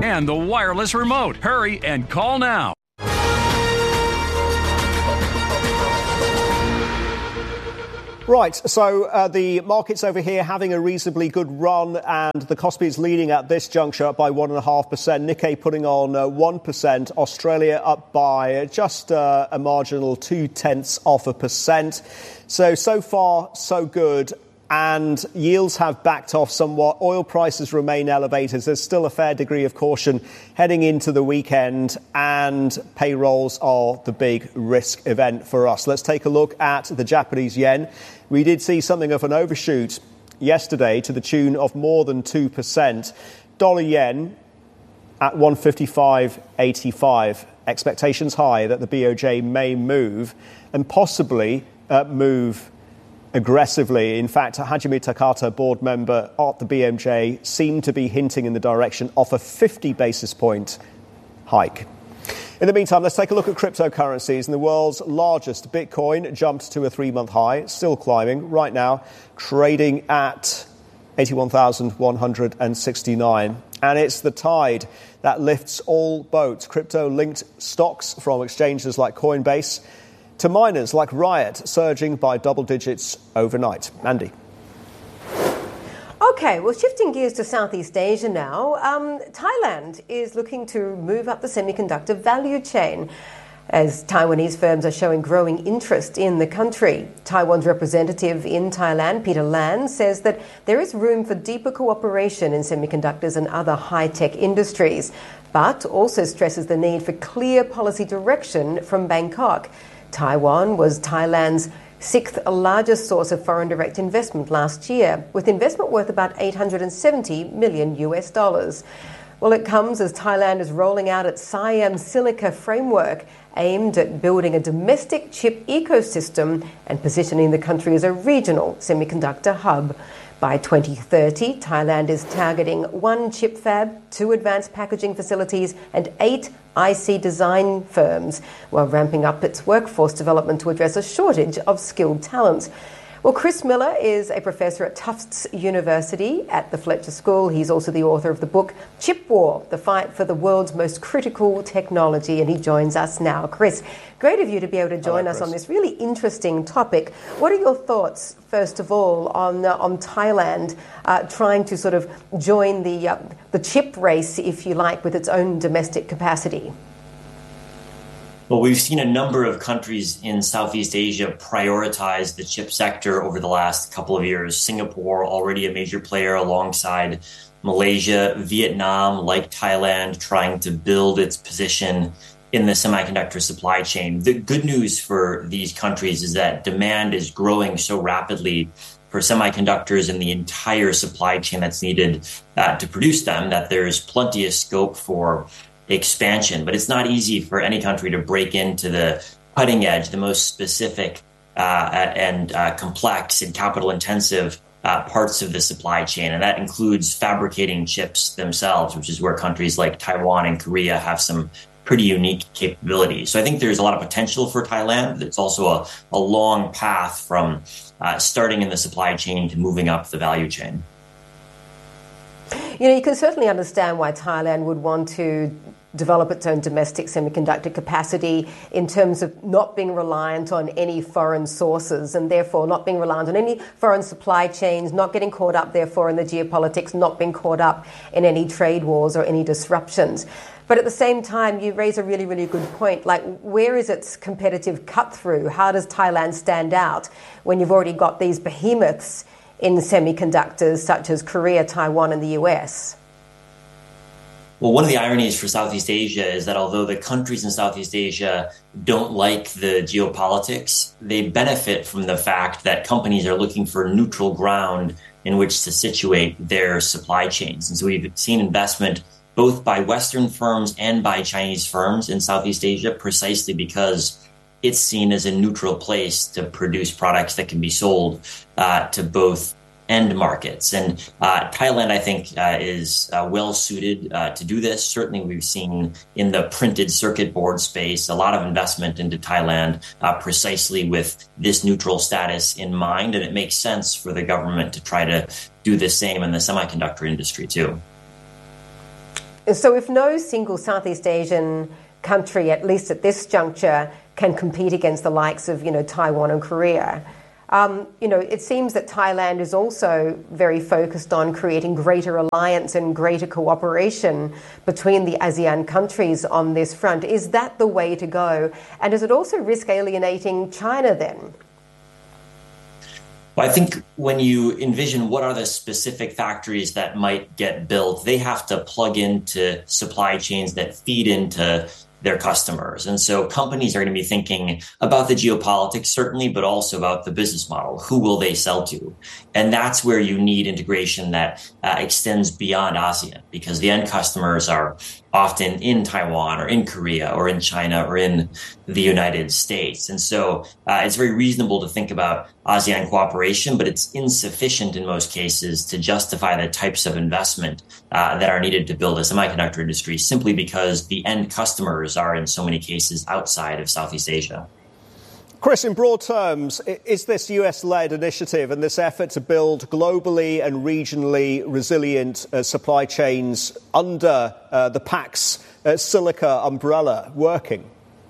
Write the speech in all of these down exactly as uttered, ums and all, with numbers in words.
and the wireless remote. Hurry and call now. Right, so uh, the markets over here having a reasonably good run, and the Kospi is leading at this juncture by one point five percent. Nikkei putting on uh, one percent. Australia up by just uh, a marginal two-tenths of a percent. So, so far, so good. And yields have backed off somewhat. Oil prices remain elevated. There's still a fair degree of caution heading into the weekend, and payrolls are the big risk event for us. Let's take a look at the Japanese yen. We did see something of an overshoot yesterday to the tune of more than two percent. Dollar yen at one fifty-five eighty-five. Expectations high that the B O J may move and possibly uh, move aggressively. In fact, Hajime Takata, board member at the B M J, seemed to be hinting in the direction of a fifty basis point hike. In the meantime, let's take a look at cryptocurrencies. And the world's largest Bitcoin jumped to a three-month high, still climbing right now, trading at eighty-one thousand one hundred sixty-nine. And it's the tide that lifts all boats. Crypto-linked stocks from exchanges like Coinbase to miners like Riot, surging by double digits overnight. Andy. Okay, well, shifting gears to Southeast Asia now, um, Thailand is looking to move up the semiconductor value chain as Taiwanese firms are showing growing interest in the country. Taiwan's representative in Thailand, Peter Lam, says that there is room for deeper cooperation in semiconductors and other high-tech industries, but also stresses the need for clear policy direction from Bangkok. Taiwan was Thailand's sixth largest source of foreign direct investment last year, with investment worth about eight hundred seventy million U S dollars. Well, it comes as Thailand is rolling out its Siam Silica framework, aimed at building a domestic chip ecosystem and positioning the country as a regional semiconductor hub. By twenty thirty, Thailand is targeting one chip fab, two advanced packaging facilities, and eight I C design firms, while ramping up its workforce development to address a shortage of skilled talent. Well, Chris Miller is a professor at Tufts University at the Fletcher School. He's also the author of the book Chip War, The Fight for the World's Most Critical Technology, and he joins us now. Chris, great of you to be able to join Hello, us on this really interesting topic. What are your thoughts, first of all, on uh, on Thailand uh, trying to sort of join the uh, the chip race, if you like, with its own domestic capacity? Well, we've seen a number of countries in Southeast Asia prioritize the chip sector over the last couple of years. Singapore, already a major player alongside Malaysia, Vietnam, like Thailand, trying to build its position in the semiconductor supply chain. The good news for these countries is that demand is growing so rapidly for semiconductors and the entire supply chain that's needed uh, to produce them that there's plenty of scope for expansion. But it's not easy for any country to break into the cutting edge, the most specific uh, and uh, complex and capital intensive uh, parts of the supply chain. And that includes fabricating chips themselves, which is where countries like Taiwan and Korea have some pretty unique capabilities. So I think there's a lot of potential for Thailand. It's also a, a long path from uh, starting in the supply chain to moving up the value chain. You know, you can certainly understand why Thailand would want to develop its own domestic semiconductor capacity in terms of not being reliant on any foreign sources and therefore not being reliant on any foreign supply chains, not getting caught up therefore in the geopolitics, not being caught up in any trade wars or any disruptions. But at the same time, you raise a really, really good point. Like, where is its competitive cut through? How does Thailand stand out when you've already got these behemoths in semiconductors such as Korea, Taiwan, and the U S? Well, one of the ironies for Southeast Asia is that although the countries in Southeast Asia don't like the geopolitics, they benefit from the fact that companies are looking for neutral ground in which to situate their supply chains. And so we've seen investment both by Western firms and by Chinese firms in Southeast Asia precisely because it's seen as a neutral place to produce products that can be sold uh, to both end markets. And uh, Thailand, I think, uh, is uh, well suited uh, to do this. Certainly, we've seen in the printed circuit board space a lot of investment into Thailand uh, precisely with this neutral status in mind. And it makes sense for the government to try to do the same in the semiconductor industry, too. So if no single Southeast Asian country, at least at this juncture, can compete against the likes of, you know, Taiwan and Korea, um, you know, it seems that Thailand is also very focused on creating greater alliance and greater cooperation between the ASEAN countries on this front. Is that the way to go? And does it also risk alienating China then? Well, I think when you envision what are the specific factories that might get built, they have to plug into supply chains that feed into their customers. And so companies are going to be thinking about the geopolitics, certainly, but also about the business model. Who will they sell to? And that's where you need integration that uh, extends beyond ASEAN, because the end customers are often in Taiwan or in Korea or in China or in the United States. And so uh, it's very reasonable to think about ASEAN cooperation, but it's insufficient in most cases to justify the types of investment uh, that are needed to build a semiconductor industry, simply because the end customers are in so many cases outside of Southeast Asia. Chris, in broad terms, is this U S-led initiative and this effort to build globally and regionally resilient uh, supply chains under uh, the Pax uh, Silica umbrella working?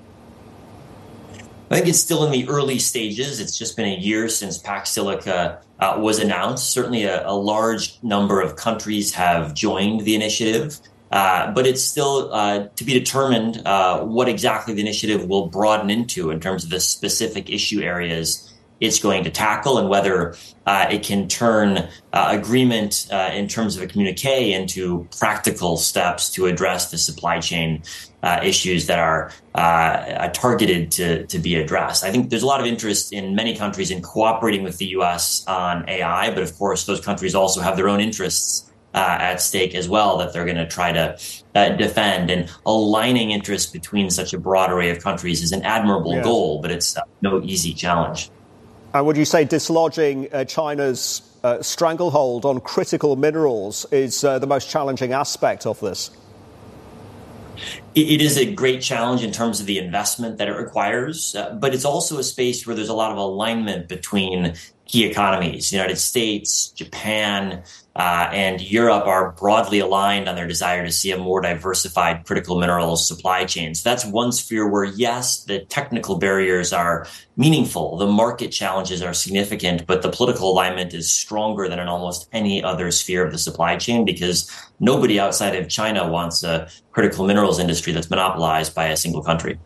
I think it's still in the early stages. It's just been a year since Pax Silica uh, was announced. Certainly a, a large number of countries have joined the initiative. Uh, but it's still uh, to be determined uh, what exactly the initiative will broaden into in terms of the specific issue areas it's going to tackle, and whether uh, it can turn uh, agreement uh, in terms of a communique into practical steps to address the supply chain uh, issues that are uh, targeted to, to be addressed. I think there's a lot of interest in many countries in cooperating with the U S on A I, but of course those countries also have their own interests Uh, at stake as well that they're going to try to uh, defend. And aligning interests between such a broad array of countries is an admirable yeah. goal, but it's uh, no easy challenge. And would you say dislodging uh, China's uh, stranglehold on critical minerals is uh, the most challenging aspect of this? It, it is a great challenge in terms of the investment that it requires, uh, but it's also a space where there's a lot of alignment between key economies. The United States, Japan, uh, and Europe are broadly aligned on their desire to see a more diversified critical minerals supply chain. So that's one sphere where, yes, the technical barriers are meaningful. The market challenges are significant, but the political alignment is stronger than in almost any other sphere of the supply chain, because nobody outside of China wants a critical minerals industry that's monopolized by a single country.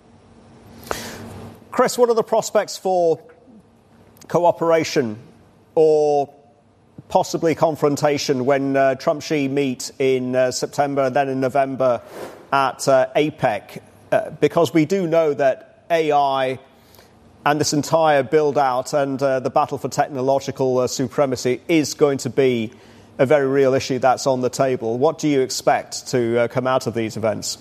Chris, what are the prospects for cooperation or possibly confrontation when uh, Trump-Xi meet in uh, September and then in November at uh, APEC? Uh, because we do know that A I and this entire build-out and uh, the battle for technological uh, supremacy is going to be a very real issue that's on the table. What do you expect to uh, come out of these events?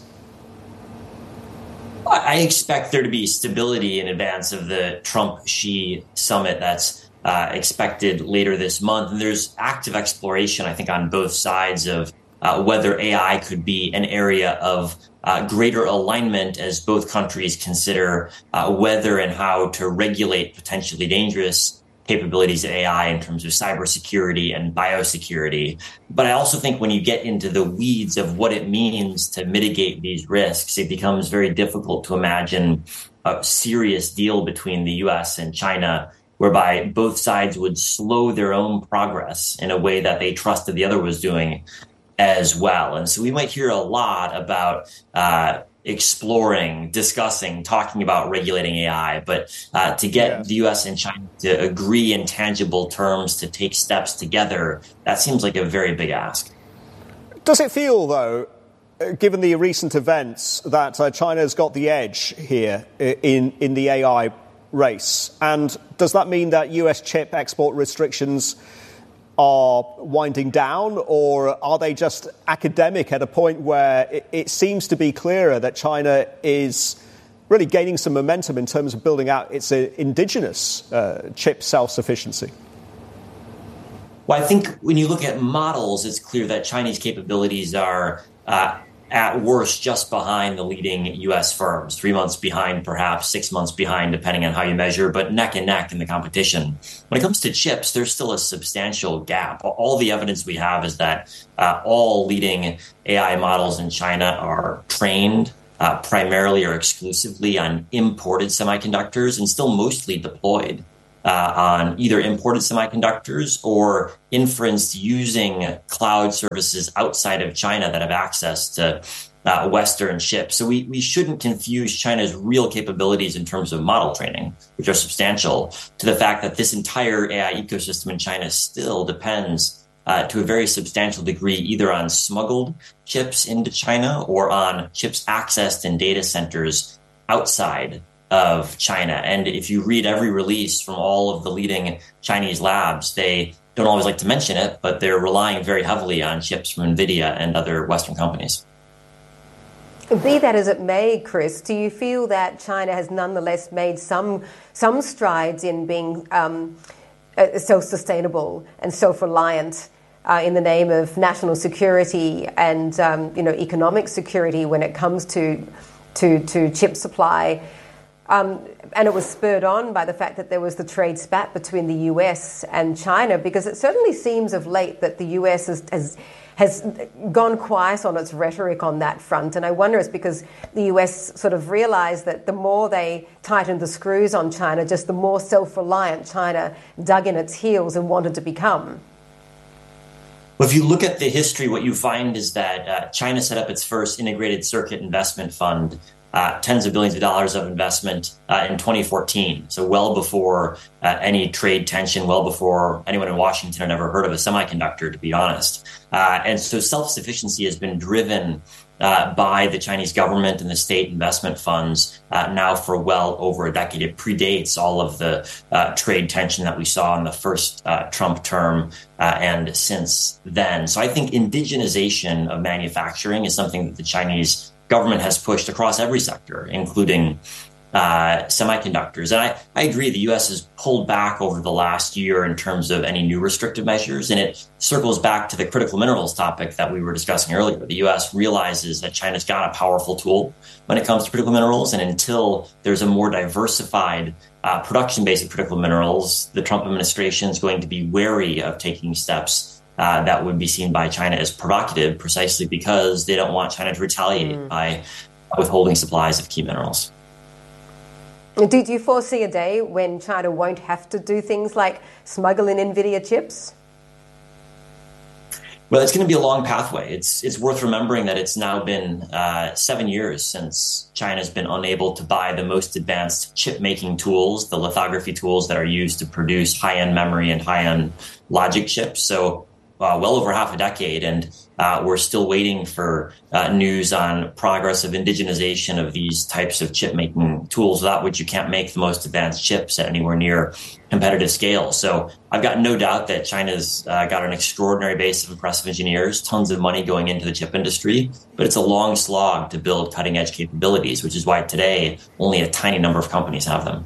I expect there to be stability in advance of the Trump-Xi summit that's uh, expected later this month. And there's active exploration, I think, on both sides of uh, whether A I could be an area of uh, greater alignment as both countries consider uh, whether and how to regulate potentially dangerous capabilities of A I in terms of cybersecurity and biosecurity. But I also think when you get into the weeds of what it means to mitigate these risks, it becomes very difficult to imagine a serious deal between the U S and China, whereby both sides would slow their own progress in a way that they trusted the other was doing as well. And so we might hear a lot about uh, exploring, discussing, talking about regulating A I, but uh, to get yeah. the U S and China to agree in tangible terms to take steps together, that seems like a very big ask. Does it feel, though, given the recent events, that uh, China's got the edge here in, in the A I race? And does that mean that U S chip export restrictions are winding down, or are they just academic at a point where it, it seems to be clearer that China is really gaining some momentum in terms of building out its uh, indigenous uh, chip self-sufficiency? Well, I think when you look at models, it's clear that Chinese capabilities are uh, at worst just behind the leading U S firms, three months behind, perhaps six months behind, depending on how you measure, but neck and neck in the competition. When it comes to chips, there's still a substantial gap. All the evidence we have is that uh, all leading A I models in China are trained uh, primarily or exclusively on imported semiconductors and still mostly deployed Uh, on either imported semiconductors or inferenced using cloud services outside of China that have access to uh, Western chips. So we, we shouldn't confuse China's real capabilities in terms of model training, which are substantial, to the fact that this entire A I ecosystem in China still depends uh, to a very substantial degree either on smuggled chips into China or on chips accessed in data centers outside of China. And if you read every release from all of the leading Chinese labs, they don't always like to mention it, but they're relying very heavily on chips from NVIDIA and other Western companies. Be that as it may, Chris, do you feel that China has nonetheless made some some strides in being um, uh, self-sustainable and self-reliant uh, in the name of national security and um, you know economic security when it comes to to to chip supply? Um, and it was spurred on by the fact that there was the trade spat between the U S and China, because it certainly seems of late that the U S has, has, has gone quiet on its rhetoric on that front. And I wonder it's because the U S sort of realised that the more they tightened the screws on China, just the more self-reliant China dug in its heels and wanted to become. Well, if you look at the history, what you find is that uh, China set up its first integrated circuit investment fund, Uh, tens of billions of dollars of investment uh, in twenty fourteen. So well before uh, any trade tension, well before anyone in Washington had ever heard of a semiconductor, to be honest. Uh, and so self-sufficiency has been driven uh, by the Chinese government and the state investment funds uh, now for well over a decade. It predates all of the uh, trade tension that we saw in the first uh, Trump term uh, and since then. So I think indigenization of manufacturing is something that the Chinese government has pushed across every sector, including uh, semiconductors. And I, I agree, the U S has pulled back over the last year in terms of any new restrictive measures. And it circles back to the critical minerals topic that we were discussing earlier. The U S realizes that China's got a powerful tool when it comes to critical minerals. And until there's a more diversified uh, production base of critical minerals, the Trump administration is going to be wary of taking steps Uh, that would be seen by China as provocative, precisely because they don't want China to retaliate mm. by withholding supplies of key minerals. Do, do you foresee a day when China won't have to do things like smuggle in NVIDIA chips? Well, it's going to be a long pathway. It's it's worth remembering that it's now been uh, seven years since China's been unable to buy the most advanced chip-making tools, the lithography tools that are used to produce high-end memory and high-end logic chips. So Uh, well over half a decade, and uh, we're still waiting for uh, news on progress of indigenization of these types of chip-making tools, without which you can't make the most advanced chips at anywhere near competitive scale. So I've got no doubt that China's uh, got an extraordinary base of impressive engineers, tons of money going into the chip industry, but it's a long slog to build cutting-edge capabilities, which is why today only a tiny number of companies have them.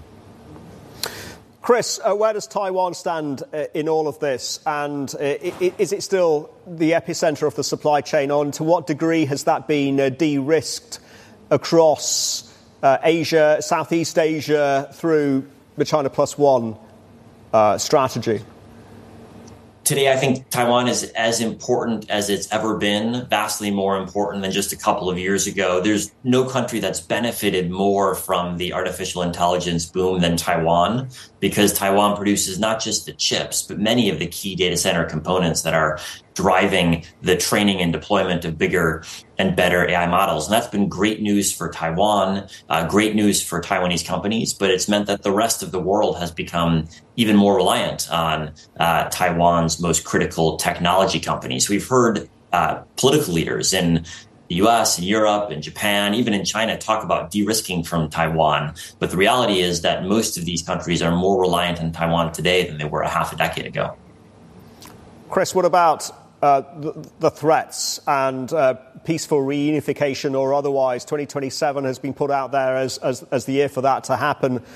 Chris, uh, where does Taiwan stand uh, in all of this? And uh, is it still the epicenter of the supply chain? On to what degree has that been uh, de-risked across uh, Asia, Southeast Asia, through the China Plus One uh, strategy? Today, I think Taiwan is as important as it's ever been, vastly more important than just a couple of years ago. There's no country that's benefited more from the artificial intelligence boom than Taiwan, because Taiwan produces not just the chips, but many of the key data center components that are driving the training and deployment of bigger and better A I models. And that's been great news for Taiwan, uh, great news for Taiwanese companies, but it's meant that the rest of the world has become even more reliant on uh, Taiwan's most critical technology companies. We've heard uh, political leaders in the U S and Europe and Japan, even in China, talk about de-risking from Taiwan. But the reality is that most of these countries are more reliant on Taiwan today than they were a half a decade ago. Chris, what about Uh, the, the threats and uh, peaceful reunification or otherwise? twenty twenty-seven has been put out there as, as, as the year for that to happen. Uh,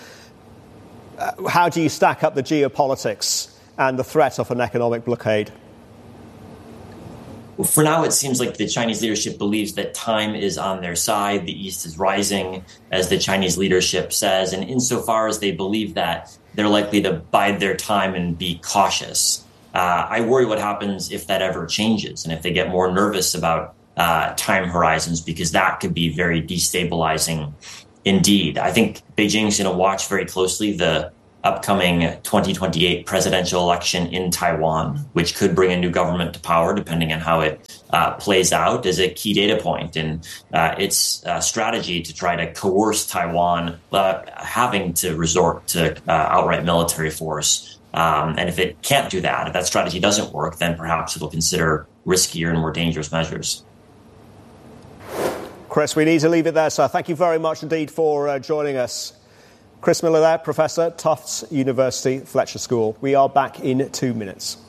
how do you stack up the geopolitics and the threat of an economic blockade? For now, it seems like the Chinese leadership believes that time is on their side. The East is rising, as the Chinese leadership says. And insofar as they believe that, they're likely to bide their time and be cautious. Uh, I worry what happens if that ever changes and if they get more nervous about uh, time horizons, because that could be very destabilizing indeed. I think Beijing's going to watch very closely the upcoming twenty twenty-eight presidential election in Taiwan, which could bring a new government to power, depending on how it uh, plays out, as a key data point in uh, its uh, strategy to try to coerce Taiwan uh, having to resort to uh, outright military force. Um, and if it can't do that, if that strategy doesn't work, then perhaps it'll consider riskier and more dangerous measures. Chris, we need to leave it there, sir. Thank you very much indeed for uh, joining us. Chris Miller there, Professor, Tufts University, Fletcher School. We are back in two minutes.